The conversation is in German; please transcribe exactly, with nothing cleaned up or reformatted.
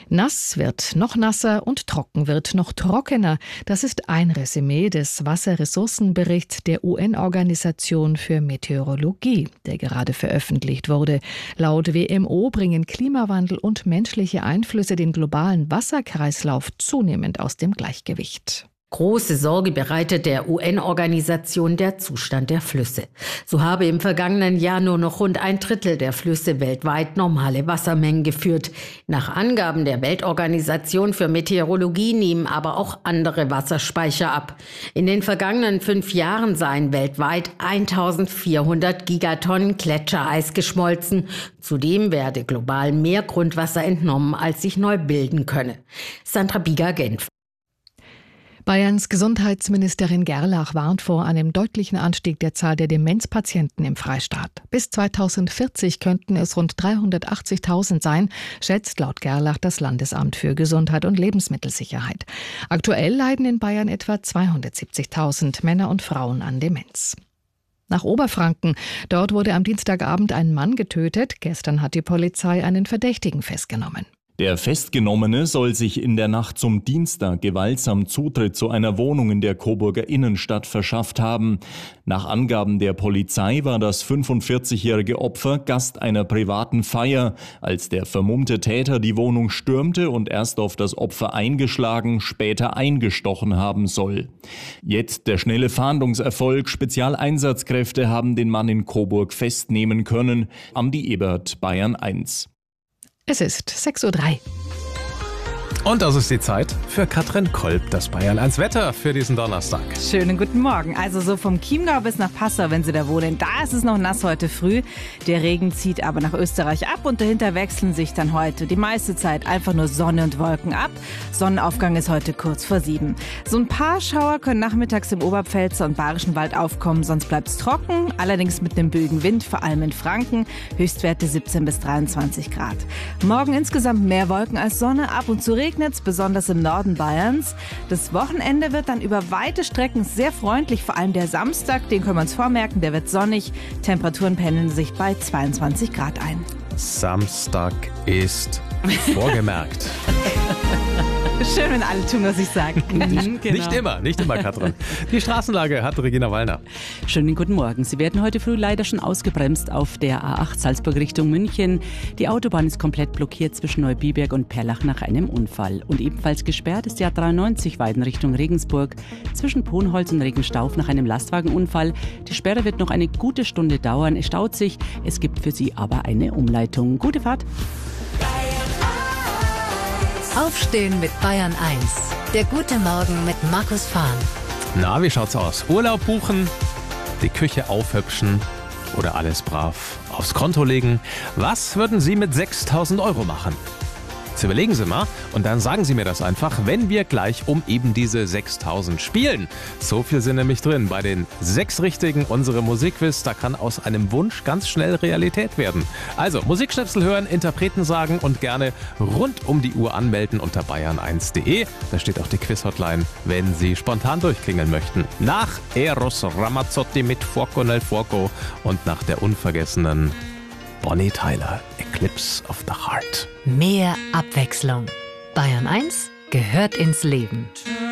Nass wird noch nasser und trocken wird noch trockener. Das ist ein Resümee des Wasserressourcenberichts der U N-Organisation für Meteorologie, der gerade veröffentlicht wurde. Laut W M O bringen Klimawandel und menschliche Einflüsse den globalen Wasserkreislauf zunehmend aus dem Gleichgewicht. Große Sorge bereitet der U N-Organisation der Zustand der Flüsse. So habe im vergangenen Jahr nur noch rund ein Drittel der Flüsse weltweit normale Wassermengen geführt. Nach Angaben der Weltorganisation für Meteorologie nehmen aber auch andere Wasserspeicher ab. In den vergangenen fünf Jahren seien weltweit eintausendvierhundert Gigatonnen Gletschereis geschmolzen. Zudem werde global mehr Grundwasser entnommen, als sich neu bilden könne. Sandra Bieger-Genf. Bayerns Gesundheitsministerin Gerlach warnt vor einem deutlichen Anstieg der Zahl der Demenzpatienten im Freistaat. Bis zweitausendvierzig könnten es rund dreihundertachtzigtausend sein, schätzt laut Gerlach das Landesamt für Gesundheit und Lebensmittelsicherheit. Aktuell leiden in Bayern etwa zweihundertsiebzigtausend Männer und Frauen an Demenz. Nach Oberfranken. Dort wurde am Dienstagabend ein Mann getötet. Gestern hat die Polizei einen Verdächtigen festgenommen. Der Festgenommene soll sich in der Nacht zum Dienstag gewaltsam Zutritt zu einer Wohnung in der Coburger Innenstadt verschafft haben. Nach Angaben der Polizei war das fünfundvierzigjährige Opfer Gast einer privaten Feier, als der vermummte Täter die Wohnung stürmte und erst auf das Opfer eingeschlagen, später eingestochen haben soll. Jetzt der schnelle Fahndungserfolg. Spezialeinsatzkräfte haben den Mann in Coburg festnehmen können. Andi Ebert, Bayern eins. Es ist sechs Uhr drei. Und das ist die Zeit für Katrin Kolb, das Bayern eins Wetter für diesen Donnerstag. Schönen guten Morgen. Also so vom Chiemgau bis nach Passau, wenn Sie da wohnen, da ist es noch nass heute früh. Der Regen zieht aber nach Österreich ab und dahinter wechseln sich dann heute die meiste Zeit einfach nur Sonne und Wolken ab. Sonnenaufgang ist heute kurz vor sieben. So ein paar Schauer können nachmittags im Oberpfälzer und Bayerischen Wald aufkommen, sonst bleibt es trocken. Allerdings mit einem böigen Wind, vor allem in Franken. Höchstwerte siebzehn bis dreiundzwanzig Grad. Morgen insgesamt mehr Wolken als Sonne, ab und zu regnet es, besonders im Norden Bayerns. Das Wochenende wird dann über weite Strecken sehr freundlich, vor allem der Samstag, den können wir uns vormerken, der wird sonnig. Temperaturen pendeln sich bei zweiundzwanzig Grad ein. Samstag ist vorgemerkt. Schön, wenn alle tun, was ich sage. Nicht, genau. nicht immer, nicht immer, Katrin. Die Straßenlage hat Regina Wallner. Schönen guten Morgen. Sie werden heute früh leider schon ausgebremst auf der A acht Salzburg Richtung München. Die Autobahn ist komplett blockiert zwischen Neubiberg und Perlach nach einem Unfall. Und ebenfalls gesperrt ist die A dreiundneunzig Weiden Richtung Regensburg zwischen Ponholz und Regenstauf nach einem Lastwagenunfall. Die Sperre wird noch eine gute Stunde dauern. Es staut sich. Es gibt für Sie aber eine Umleitung. Gute Fahrt. Aufstehen mit Bayern eins. Der gute Morgen mit Markus Fahn. Na, wie schaut's aus? Urlaub buchen, die Küche aufhübschen oder alles brav aufs Konto legen? Was würden Sie mit sechstausend Euro machen? Jetzt überlegen Sie mal und dann sagen Sie mir das einfach, wenn wir gleich um eben diese sechstausend spielen. So viel sind nämlich drin bei den sechs Richtigen. Unsere Musikquiz, da kann aus einem Wunsch ganz schnell Realität werden. Also Musikschnipsel hören, Interpreten sagen und gerne rund um die Uhr anmelden unter bayern eins punkt de. Da steht auch die Quiz-Hotline, wenn Sie spontan durchklingeln möchten. Nach Eros Ramazzotti mit Fuoco nel Fuoco und nach der unvergessenen Bonnie Tyler, Eclipse of the Heart. Mehr Abwechslung. Bayern eins gehört ins Leben.